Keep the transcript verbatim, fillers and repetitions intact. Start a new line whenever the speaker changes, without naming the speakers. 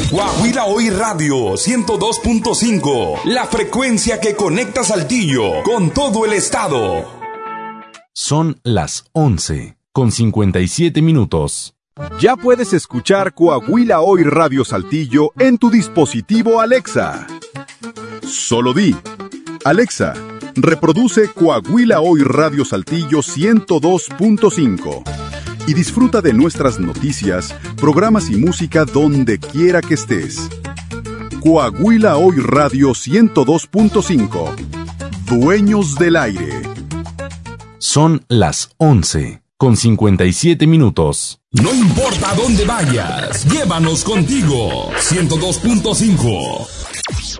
Coahuila Hoy Radio ciento dos punto cinco, la frecuencia que conecta Saltillo con todo el estado.
Son las once con cincuenta y siete minutos.
Ya puedes escuchar Coahuila Hoy Radio Saltillo en tu dispositivo Alexa. Solo di: Alexa, reproduce Coahuila Hoy Radio Saltillo ciento dos punto cinco y disfruta de nuestras noticias, programas y música donde quiera que estés. Coahuila Hoy Radio ciento dos punto cinco. Dueños del aire.
Son las once con cincuenta y siete minutos.
No importa dónde vayas, llévanos contigo. ciento dos punto cinco.